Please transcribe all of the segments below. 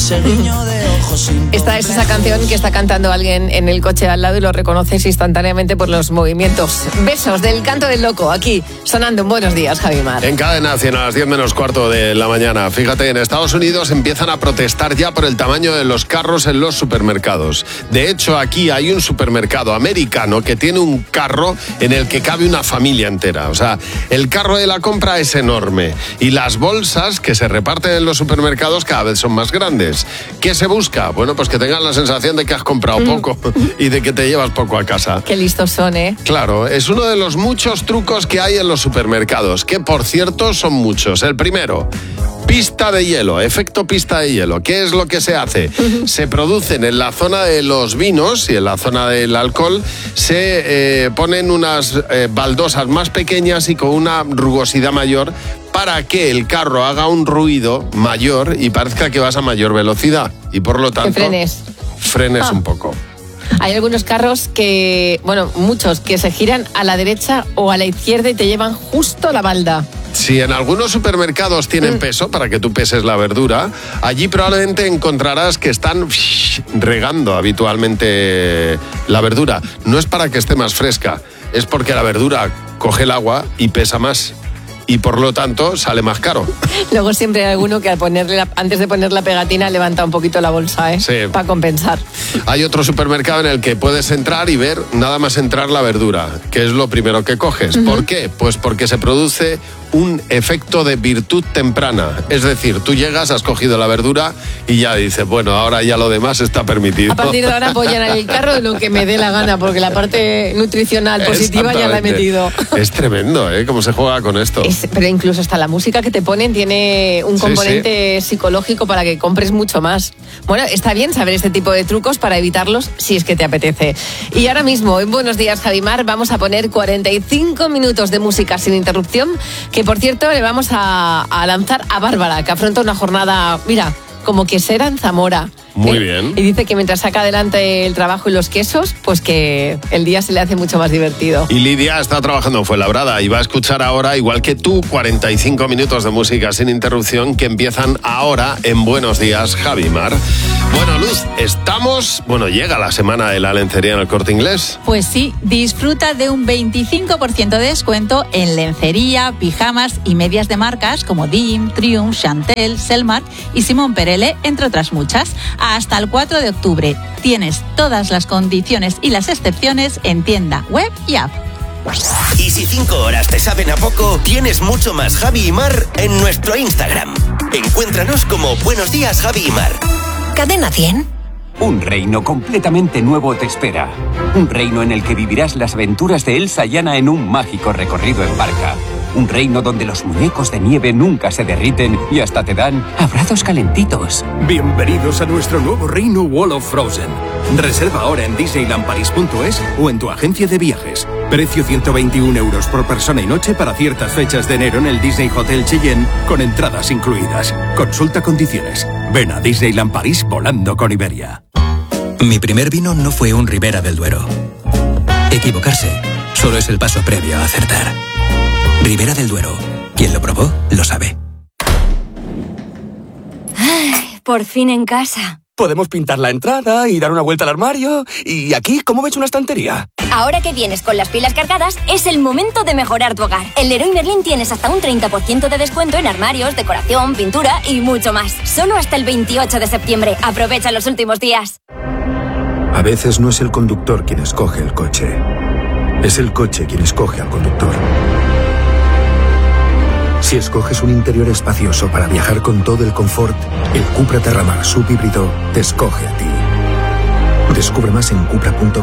ese guiño de ojos sin Esta es esa canción que está cantando alguien en el coche al lado y lo reconoces instantáneamente por los movimientos. Besos del Canto del Loco, aquí sonando en Buenos Días, Javi Mar. En Cadena 100 a las 10 menos cuarto de la mañana. Fíjate, en Estados Unidos empiezan a protestar ya por el tamaño de los carros en los supermercados. De hecho, aquí hay un supermercado americano que tiene un carro en el que cabe una familia entera. O sea, el carro de la compra es enorme y las bolsas que se reparten en los supermercados cada vez son más grandes. ¿Qué se busca? Bueno, pues que tengan la sensación de que has comprado poco y de que te llevas poco a casa. Qué listos son, ¿eh? Claro, es uno de los muchos trucos que hay en los supermercados, que por cierto son muchos. El primero, pista de hielo, efecto pista de hielo. ¿Qué es lo que se hace? Se producen en la zona de los vinos y en la zona del alcohol, se ponen unas baldosas más pequeñas y con una rugosidad mayor para que el carro haga un ruido mayor y parezca que vas a mayor velocidad. Y por lo tanto, frenes un poco. Hay algunos carros que, bueno, muchos que se giran a la derecha o a la izquierda y te llevan justo la balda. Si en algunos supermercados tienen peso para que tú peses la verdura, allí probablemente encontrarás que están regando habitualmente la verdura. No es para que esté más fresca, es porque la verdura coge el agua y pesa más. Y por lo tanto sale más caro. Luego siempre hay alguno que antes de poner la pegatina levanta un poquito la bolsa, ¿eh? Sí. Para compensar. Hay otro supermercado en el que puedes entrar y ver nada más entrar la verdura, que es lo primero que coges. ¿Por qué? Pues porque se produce un efecto de virtud temprana. Es decir, tú llegas, has cogido la verdura y ya dices, bueno, ahora ya lo demás está permitido. A partir de ahora voy a llenar el carro de lo que me dé la gana, porque la parte nutricional positiva ya la he metido. Es tremendo, ¿eh? Cómo se juega con esto. Pero incluso hasta la música que te ponen tiene un componente psicológico para que compres mucho más. Bueno, está bien saber este tipo de trucos para evitarlos si es que te apetece. Y ahora mismo, en Buenos Días, Javi Mar, vamos a poner 45 minutos de música sin interrupción, que por cierto le vamos a lanzar a Bárbara, que afronta una jornada, mira, como quesera en Zamora. Muy bien. Y dice que mientras saca adelante el trabajo y los quesos, pues que el día se le hace mucho más divertido. Y Lidia está trabajando en Fuenlabrada y va a escuchar ahora, igual que tú, 45 minutos de música sin interrupción que empiezan ahora en Buenos Días, Javi Mar. Bueno, Luz, llega la semana de la lencería en el Corte Inglés. Pues sí, disfruta de un 25% de descuento en lencería, pijamas y medias de marcas como Dim, Triumph, Chantel, Selmark y Simón Perele, entre otras muchas. Hasta el 4 de octubre. Tienes todas las condiciones y las excepciones en tienda, web y app. Y si 5 horas te saben a poco, tienes mucho más Javi y Mar en nuestro Instagram. Encuéntranos como Buenos Días, Javi y Mar. Cadena 100. Un reino completamente nuevo te espera. Un reino en el que vivirás las aventuras de Elsa y Anna en un mágico recorrido en barca. Un reino donde los muñecos de nieve nunca se derriten y hasta te dan abrazos calentitos. Bienvenidos a nuestro nuevo reino Wall of Frozen. Reserva ahora en disneylandparis.es o en tu agencia de viajes. Precio 121 euros por persona y noche para ciertas fechas de enero en el Disney Hotel Cheyenne, con entradas incluidas. Consulta condiciones. Ven a Disneyland París volando con Iberia. Mi primer vino no fue un Ribera del Duero. Equivocarse solo es el paso previo a acertar. Ribera del Duero. Quien lo probó, lo sabe. Ay, por fin en casa. Podemos pintar la entrada y dar una vuelta al armario. Y aquí, ¿cómo ves una estantería? Ahora que vienes con las pilas cargadas, es el momento de mejorar tu hogar. En Leroy Merlin tienes hasta un 30% de descuento en armarios, decoración, pintura y mucho más. Solo hasta el 28 de septiembre. Aprovecha los últimos días. A veces no es el conductor quien escoge el coche. Es el coche quien escoge al conductor. Si escoges un interior espacioso para viajar con todo el confort, el Cupra Terramar Sub híbrido te escoge a ti. Descubre más en Cupra.com.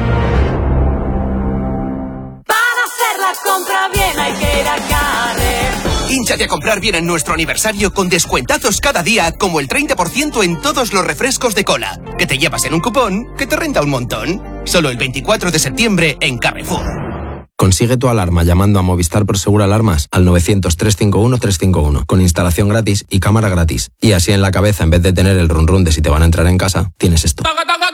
Para hacer la compra bien hay que ir a Carrefour. Hínchate a comprar bien en nuestro aniversario con descuentazos cada día, como el 30% en todos los refrescos de cola, que te llevas en un cupón que te renta un montón. Solo el 24 de septiembre en Carrefour. Consigue tu alarma llamando a Movistar Prosegur Alarmas al 900-351-351 con instalación gratis y cámara gratis. Y así en la cabeza, en vez de tener el run run de si te van a entrar en casa, tienes esto.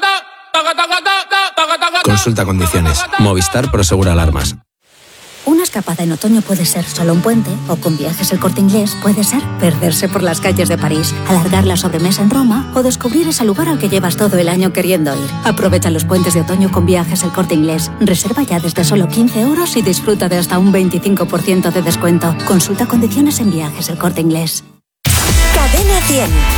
Consulta condiciones. Movistar Prosegur Alarmas. Unas escapada en otoño puede ser solo un puente, o con Viajes El Corte Inglés puede ser perderse por las calles de París, alargar la sobremesa en Roma o descubrir ese lugar al que llevas todo el año queriendo ir. Aprovecha los puentes de otoño con Viajes El Corte Inglés. Reserva ya desde solo 15 euros y disfruta de hasta un 25% de descuento. Consulta condiciones en Viajes El Corte Inglés. Cadena 100.